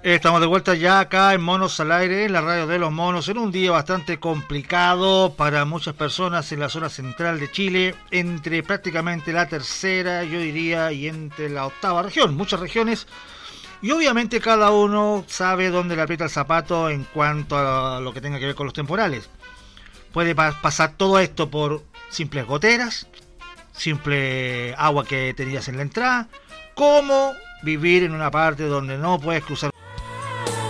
Estamos de vuelta ya acá en Monos al Aire, en la radio de los monos, en un día bastante complicado para muchas personas en la zona central de Chile, entre prácticamente la tercera, yo diría, y entre la octava región, muchas regiones, y obviamente cada uno sabe dónde le aprieta el zapato en cuanto a lo que tenga que ver con los temporales. Puede pasar todo esto por simples goteras, simple agua que tenías en la entrada, como vivir en una parte donde no puedes cruzar